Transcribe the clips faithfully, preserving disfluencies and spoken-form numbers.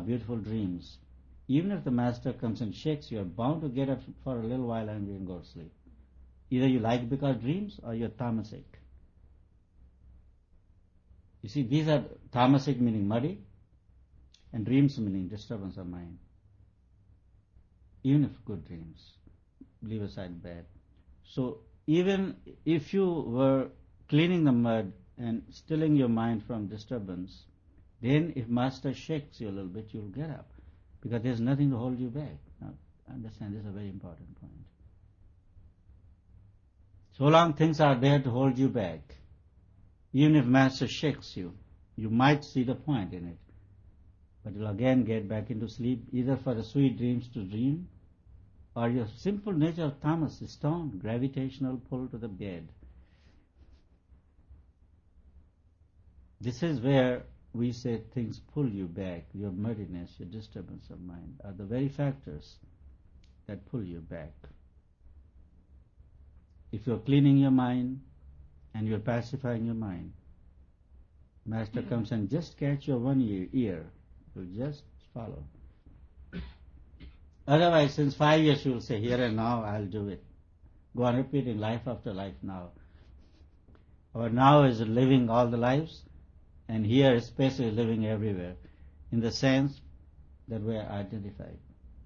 beautiful dreams. Even if the master comes and shakes you, you're bound to get up for a little while angry and go to sleep. Either you like because dreams or you're tamasic. You see, these are tamasic meaning muddy, and dreams meaning disturbance of mind. Even if good dreams, leave aside bad. So even if you were cleaning the mud and stilling your mind from disturbance, then if master shakes you a little bit, you'll get up, because there's nothing to hold you back. Now, understand, this is a very important point. So long things are there to hold you back, even if master shakes you, you might see the point in it, but you'll again get back into sleep, either for the sweet dreams to dream, or your simple nature of tamas, stone, gravitational pull to the bed. This is where we say things pull you back. Your muddiness, your disturbance of mind are the very factors that pull you back. If you're cleaning your mind and you're pacifying your mind, master comes and just catch your one ear, ear you'll just follow. Otherwise, since five years you will say, here and now I'll do it. Go on repeating life after life now. Our now is living all the lives, and here is especially living everywhere, in the sense that we are identified.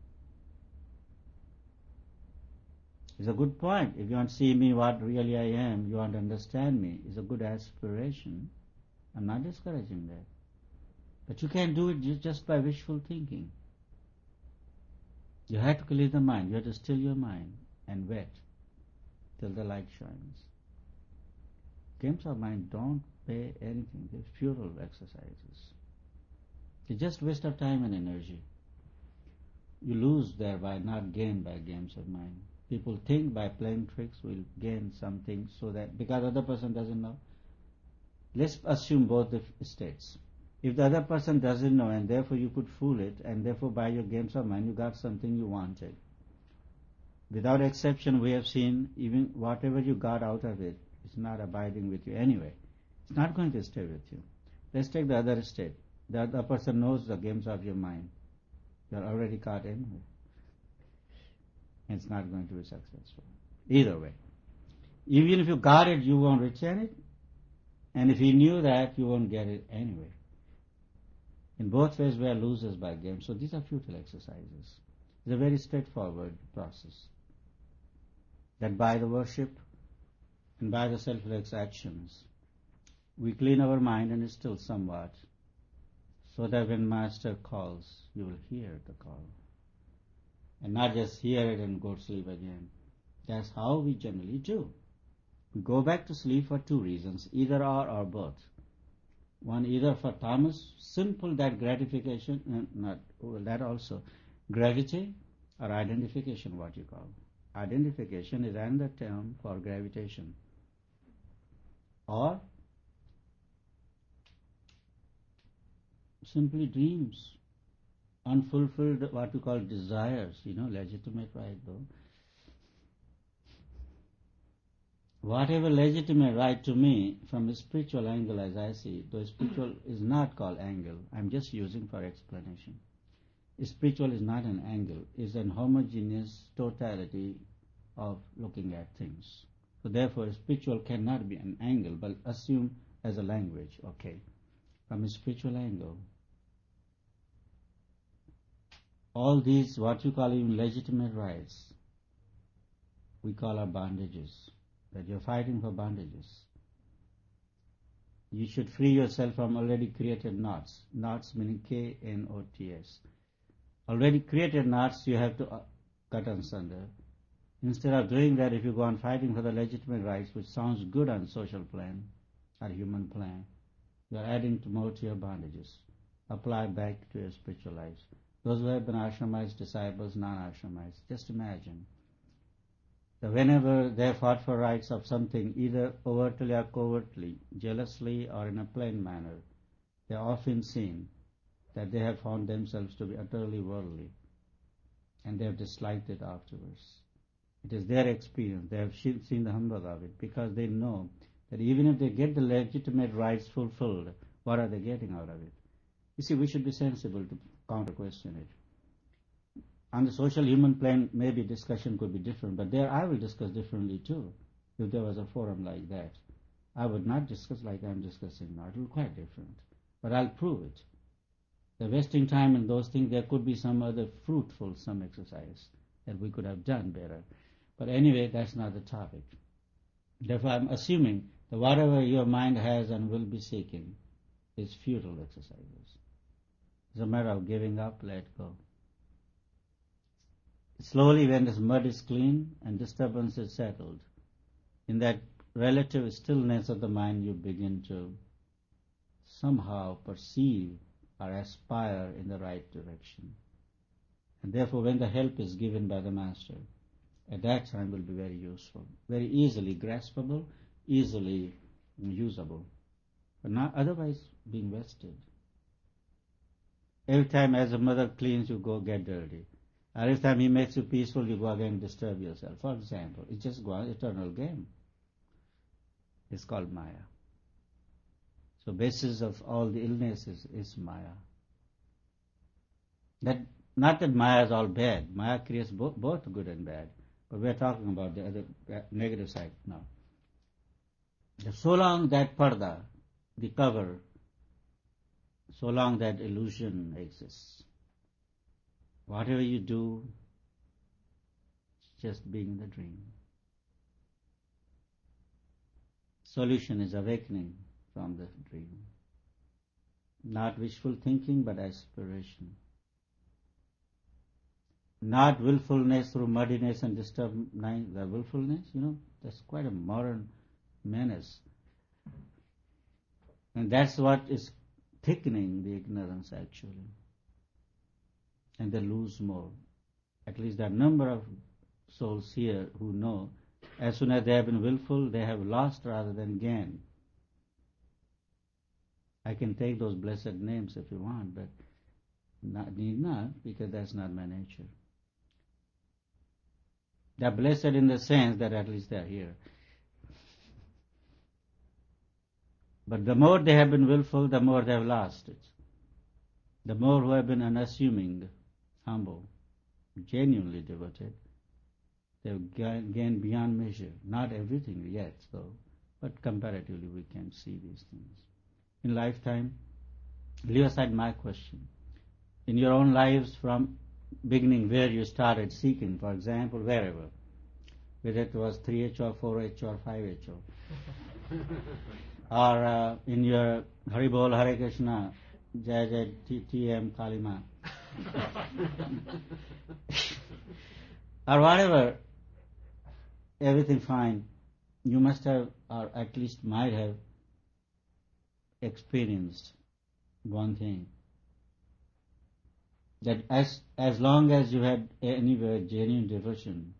It's a good point. If you want to see me what really I am, you want to understand me, it's a good aspiration. I'm not discouraging that. But you can't do it just by wishful thinking. You have to clear the mind. You have to still your mind and wait till the light shines. Games of mind don't pay anything. They're futile exercises. It's just waste of time and energy. You lose thereby, not gain by games of mind. People think by playing tricks we'll gain something, so that because the other person doesn't know. Let's assume both the states. If the other person doesn't know and therefore you could fool it, and therefore by your games of mind you got something you wanted. Without exception, we have seen even whatever you got out of it is not abiding with you anyway. It's not going to stay with you. Let's take the other state. The other person knows the games of your mind. You're already caught anyway. It's not going to be successful. Either way. Even if you got it, you won't retain it. And if you knew that, you won't get it anyway. In both ways, we are losers by games. So these are futile exercises. It's a very straightforward process. That by the worship and by the selfless actions, we clean our mind and still somewhat, so that when Master calls, you will hear the call. And not just hear it and go to sleep again. That's how we generally do. We go back to sleep for two reasons, either or or both. One, either for tamas, simple that gratification, uh, not well, that also, gravity or identification, what you call. Identification is another term for gravitation. Or simply dreams, unfulfilled, what you call desires, you know, legitimate right though. Whatever legitimate right to me, from a spiritual angle as I see, though spiritual is not called angle, I'm just using for explanation. Spiritual is not an angle, it's an homogeneous totality of looking at things. So therefore spiritual cannot be an angle, but assume as a language, okay. From a spiritual angle, all these, what you call even legitimate rights, we call our bondages. That you're fighting for bondages. You should free yourself from already created knots. Knots meaning K N O T S. Already created knots you have to uh, cut asunder. Instead of doing that, if you go on fighting for the legitimate rights, which sounds good on social plan or human plan, you are adding to more to your bondages. Apply back to your spiritual lives. Those who have been ashramites, disciples, non-ashramites, just imagine. So whenever they fought for rights of something, either overtly or covertly, jealously or in a plain manner, they are often seen that they have found themselves to be utterly worldly, and they have disliked it afterwards. It is their experience. They have seen the humbug of it, because they know that even if they get the legitimate rights fulfilled, what are they getting out of it? You see, we should be sensible to counter-question it. On the social human plane, maybe discussion could be different, but there I will discuss differently too. If there was a forum like that, I would not discuss like I'm discussing now. It will be quite different. But I'll prove it. The wasting time in those things, there could be some other fruitful, some exercise that we could have done better. But anyway, that's not the topic. Therefore, I'm assuming that whatever your mind has and will be seeking is futile exercises. It's a matter of giving up, let go. Slowly, when this mud is clean and disturbance is settled, in that relative stillness of the mind, you begin to somehow perceive or aspire in the right direction. And therefore, when the help is given by the Master, at that time will be very useful, very easily graspable, easily usable, but not otherwise being wasted. Every time as a mother cleans, you go get dirty. Every time he makes you peaceful, you go again and disturb yourself. For example, it's just an eternal game. It's called Maya. So basis of all the illnesses is Maya. That not that Maya is all bad. Maya creates both, both good and bad. But we are talking about the other negative side now. So long that parda, the cover, so long that illusion exists, whatever you do, it's just being the dream. Solution is awakening from the dream. Not wishful thinking, but aspiration. Not willfulness through muddiness and disturbing the willfulness, you know, that's quite a modern menace. And that's what is thickening the ignorance actually. And they lose more. At least there are a number of souls here who know as soon as they have been willful, they have lost rather than gained. I can take those blessed names if you want, but not, need not, because that's not my nature. They are blessed in the sense that at least they are here. But the more they have been willful, the more they have lost it. The more who have been unassuming, humble, genuinely devoted, they have gained beyond measure. Not everything yet, though, but comparatively we can see these things. In lifetime, leave aside my question. In your own lives, from beginning where you started seeking, for example, wherever, whether it was three H O, four H O, or five H O, or uh, in your Hari Bol, Hare Krishna, Jai Jai T, T M Kalima, or whatever, everything fine, you must have, or at least might have, experienced one thing, that as as long as you had anywhere genuine devotion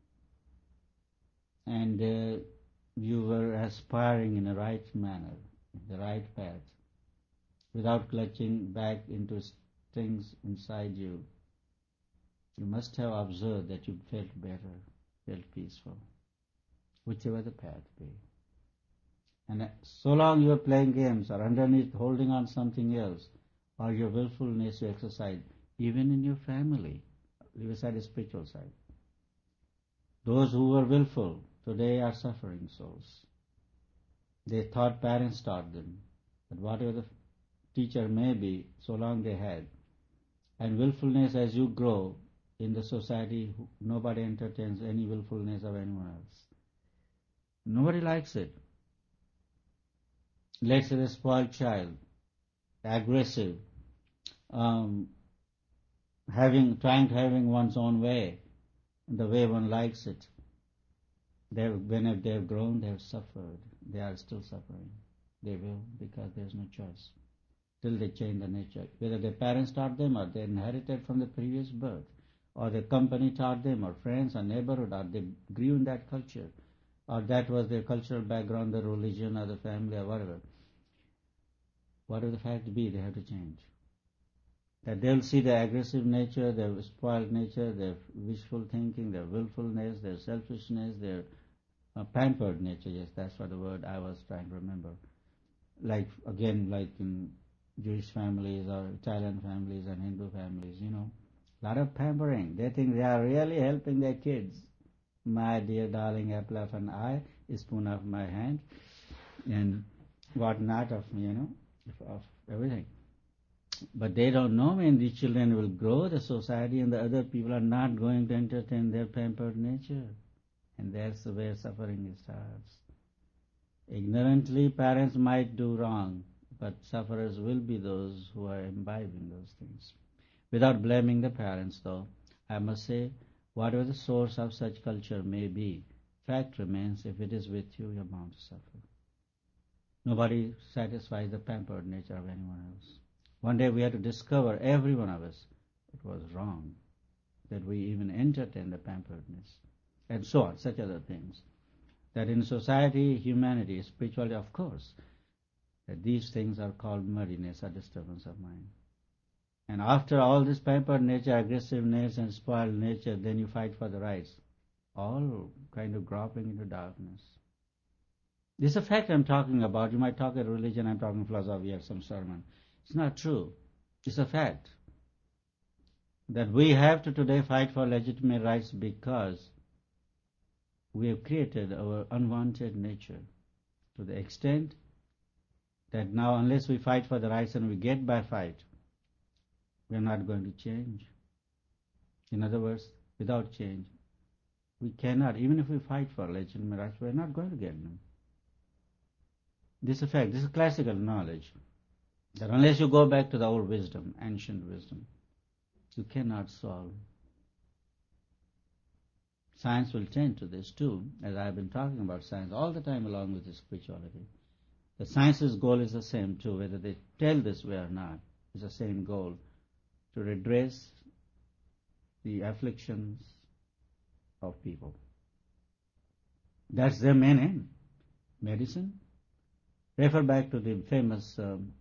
and uh, you were aspiring in the right manner, the right path, without clutching back into things inside you, you must have observed that you felt better, felt peaceful, whichever the path be. And so long you are playing games or underneath holding on something else, or your willfulness you exercise, even in your family, leave aside the spiritual side. Those who were willful today are suffering souls. They thought parents taught them, but whatever the teacher may be, so long they had. And willfulness, as you grow in the society, nobody entertains any willfulness of anyone else. Nobody likes it. Let's say the spoiled child, aggressive, um, having trying to having one's own way, the way one likes it. They have, when they have grown, they have suffered. They are still suffering. They will, because there is no choice. Till they change the nature. Whether their parents taught them, or they inherited from the previous birth, or their company taught them, or friends, or neighborhood, or they grew in that culture, or that was their cultural background, the religion, or the family, or whatever. Whatever the fact be, they have to change. That they'll see their aggressive nature, their spoiled nature, their wishful thinking, their willfulness, their selfishness, their uh, pampered nature. Yes, that's what the word I was trying to remember. Like, again, like in Jewish families or Italian families and Hindu families, you know. A lot of pampering. They think they are really helping their kids. My dear darling apple of an eye, a spoon of my hand, and what not of me, you know, of everything. But they don't know when these children will grow, the society and the other people are not going to entertain their pampered nature. And that's where suffering starts. Ignorantly, parents might do wrong, but sufferers will be those who are imbibing those things. Without blaming the parents, though, I must say, whatever the source of such culture may be, fact remains, if it is with you, you're bound to suffer. Nobody satisfies the pampered nature of anyone else. One day we had to discover, every one of us, it was wrong, that we even entertain the pamperedness, and so on, such other things. That in society, humanity, spirituality, of course, that these things are called muddiness or disturbance of mind. And after all this pampered nature, aggressiveness and spoiled nature, then you fight for the rights. All kind of groping into darkness. This is a fact I'm talking about. You might talk at religion, I'm talking philosophy or some sermon. It's not true. It's a fact. That we have to today fight for legitimate rights because we have created our unwanted nature to the extent that now unless we fight for the rights and we get by fight, we are not going to change. In other words, without change, we cannot, even if we fight for legitimate rights, we are not going to get them. This is a fact. This is classical knowledge. That unless you go back to the old wisdom, ancient wisdom, you cannot solve. Science will tend to this too, as I have been talking about science all the time along with the spirituality. The science's goal is the same too, whether they tell this way or not. It's the same goal, to redress the afflictions of people. That's their main aim. Medicine. Refer back to the famous um,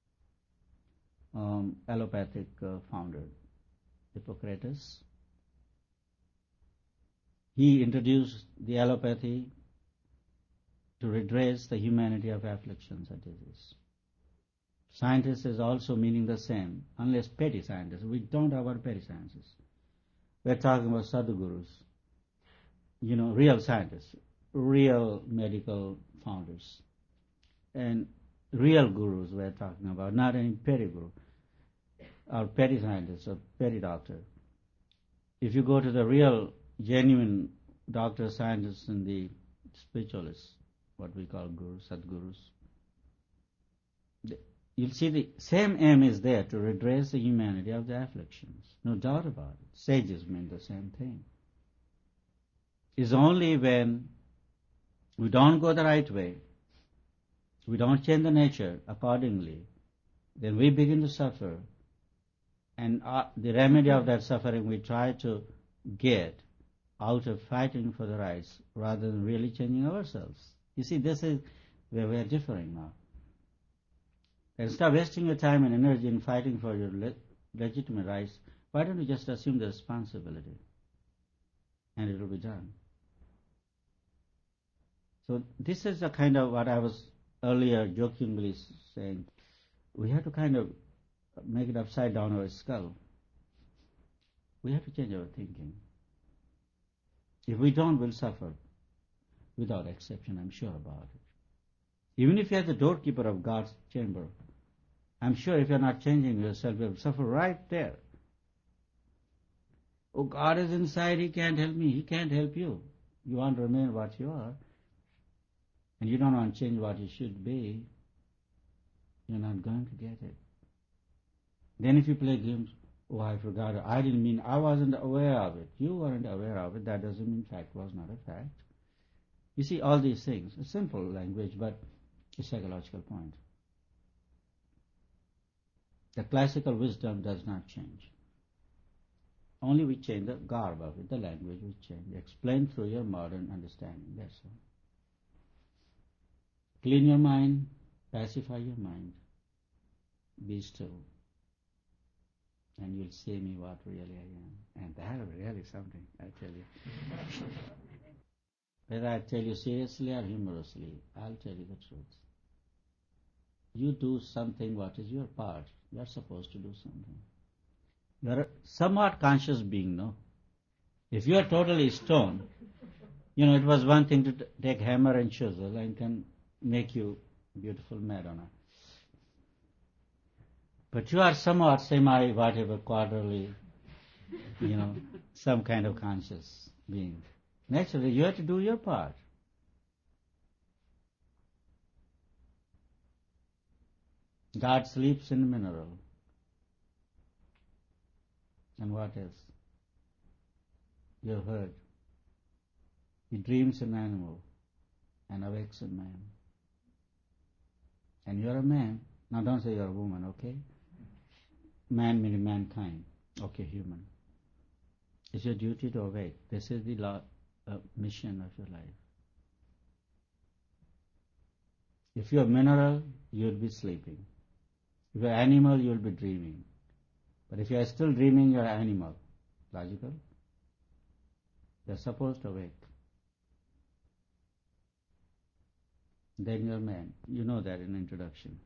um, allopathic uh, founder, Hippocrates. He introduced the allopathy to redress the humanity of afflictions and disease. Scientists is also meaning the same, unless petty scientists. We don't talk about petty scientists. We're talking about sadhgurus, you know, real scientists, real medical founders, and real gurus we're talking about, not any petty guru, or petty scientist, or petty doctor. If you go to the real, genuine doctors, scientists, and the spiritualists, what we call gurus, sadgurus, you'll see the same aim is there, to redress the humanity of the afflictions. No doubt about it. Sages mean the same thing. It's only when we don't go the right way, we don't change the nature accordingly, then we begin to suffer. And uh, the remedy of that suffering we try to get out of fighting for the rights rather than really changing ourselves. You see, this is where we are differing now. And stop wasting your time and energy in fighting for your le- legitimate rights. Why don't you just assume the responsibility? And it will be done. So this is the kind of what I was earlier jokingly saying. We have to kind of make it upside down our skull. We have to change our thinking. If we don't, we'll suffer without exception, I'm sure about it. Even if you're the doorkeeper of God's chamber, I'm sure if you're not changing yourself, you'll suffer right there. Oh, God is inside, He can't help me. He can't help you. You want to remain what you are, and you don't want to change what you should be, you're not going to get it. Then if you play games, oh, I forgot it. I didn't mean, I wasn't aware of it. You weren't aware of it. That doesn't mean fact was not a fact. You see, all these things, a simple language, but a psychological point. The classical wisdom does not change. Only we change the garb of it, the language we change. Explain through your modern understanding, that's all. Clean your mind, pacify your mind, be still, and you'll see me what really I am. And that is really something, I tell you. Whether I tell you seriously or humorously, I'll tell you the truth. you do something, what is your part? You are supposed to do something. You are a somewhat conscious being, no? If you are totally stone, you know, it was one thing to t- take hammer and chisel and can make you beautiful Madonna. But you are somewhat semi, whatever, quarterly, you know, some kind of conscious being. Naturally, you have to do your part. God sleeps in mineral. And what else? You have heard. He dreams in animal and awakes in man. And you're a man. Now don't say you're a woman, okay? Man meaning mankind. Okay, human. It's your duty to awake. This is the law, uh, mission of your life. If you're mineral, you'll be sleeping. If you're animal, you'll be dreaming. But if you're still dreaming, you're animal. Logical? You're supposed to awake. Then you're man. You know that in introduction.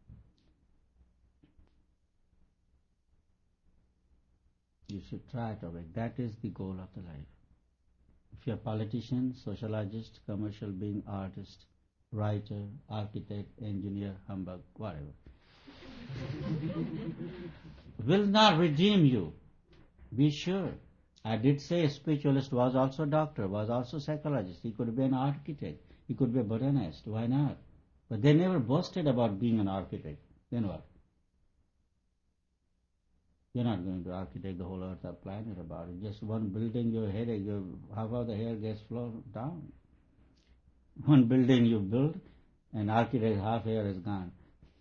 You should try to awake. That is the goal of the life. If you're a politician, sociologist, commercial being, artist, writer, architect, engineer, humbug, whatever, will not redeem you. Be sure. I did say a spiritualist was also a doctor, was also a psychologist. He could be an architect. He could be a botanist. Why not? But they never boasted about being an architect. Then what? You're not going to architect the whole earth or planet about it. Just one building, your headache, your, how about the hair gets flown down? One building you build, and architect half hair is gone.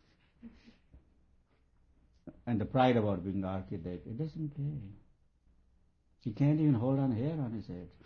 And the pride about being the architect, it doesn't pay. He can't even hold on hair on his head.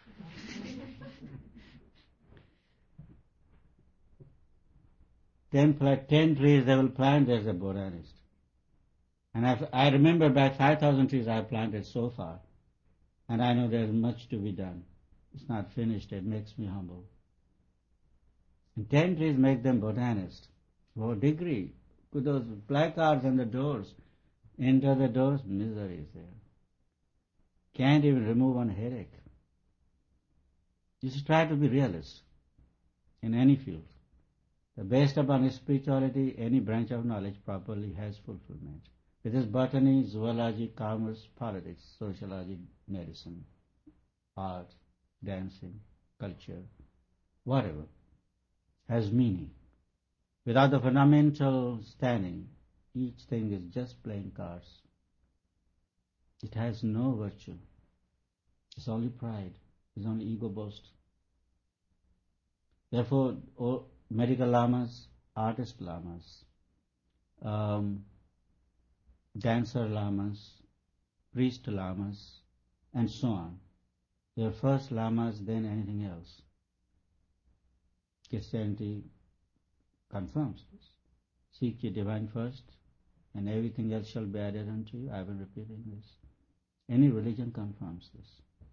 ten, plant, ten trees they will plant, there's a botanist. And I've, I remember back five thousand trees I have planted so far. And I know there's much to be done. It's not finished, it makes me humble. And ten trees make them botanists. For a degree, with those placards on the doors, enter the doors, misery is there. Can't even remove one headache. You should try to be realist in any field. Based upon spirituality, any branch of knowledge properly has fulfillment. It is botany, zoology, commerce, politics, sociology, medicine, art, dancing, culture, whatever, has meaning. Without the fundamental standing, each thing is just playing cards. It has no virtue. It's only pride. It's only ego boast. Therefore, oh, medical lamas, artist lamas, um, dancer lamas, priest lamas, and so on. They are first lamas, then anything else. Christianity confirms this. Seek your divine first, and everything else shall be added unto you. I have been repeating this. Any religion confirms this.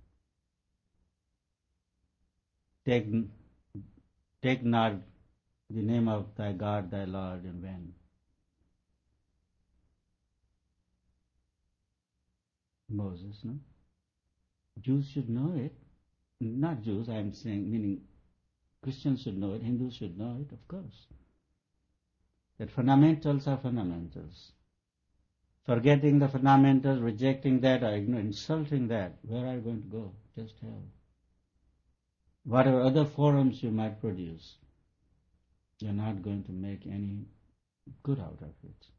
Take, take not the name of thy God, thy Lord, in vain. Moses, no? Jews should know it. Not Jews, I am saying, meaning Christians should know it, Hindus should know it, of course. That fundamentals are fundamentals. Forgetting the fundamentals, rejecting that, or insulting that, where are you going to go? Just hell. Whatever other forums you might produce, you're not going to make any good out of it.